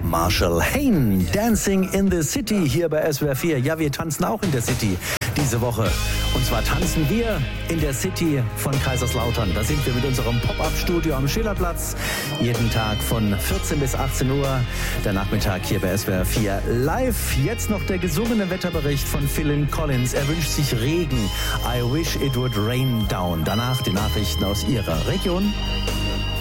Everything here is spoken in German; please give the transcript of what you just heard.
Marshall Hain, Dancing in the City hier bei SWR 4. Ja, wir tanzen auch in der City diese Woche. Und zwar tanzen wir in der City von Kaiserslautern. Da sind wir mit unserem Pop-Up-Studio am Schillerplatz. Jeden Tag von 14 bis 18 Uhr. Der Nachmittag hier bei SWR 4 live. Jetzt noch der gesungene Wetterbericht von Phil Collins. Er wünscht sich Regen. I wish it would rain down. Danach die Nachrichten aus Ihrer Region.